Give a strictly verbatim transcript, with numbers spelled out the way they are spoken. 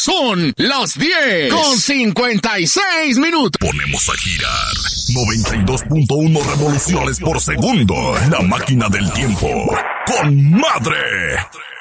Son las diez con cincuenta y seis minutos. Ponemos a girar noventa y dos punto uno revoluciones por segundo. La máquina del tiempo. ¡Con madre!